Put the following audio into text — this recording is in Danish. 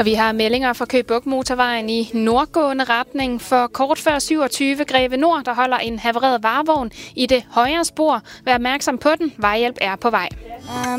Og vi har meldinger fra Køge Bugt Motorvejen i nordgående retning. For kort før 27 Greve Nord, der holder en havareret varevogn i det højre spor. Vær opmærksom på den. Vejhjælp er på vej.